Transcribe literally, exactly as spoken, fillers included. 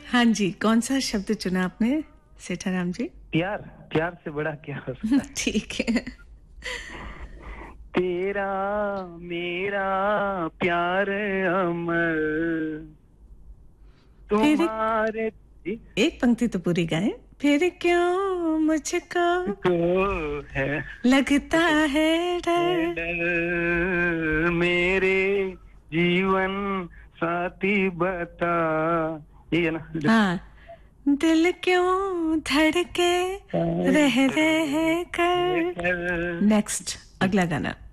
हाँ जी, कौन सा शब्द चुना आपने सेठाराम जी? प्यार, प्यार से बड़ा क्या हो सकता है? ठीक है। तेरा मेरा प्यार अमर फिर तुम्हारे जी एक पंक्ति तो पूरी गाएं। फिर क्यों मुझको को है लगता है है डर। डर मेरे जीवन साथी बता ये है ना जो हाँ, दिल क्यों धड़के रह रह कर। नेक्स्ट अगला गाना।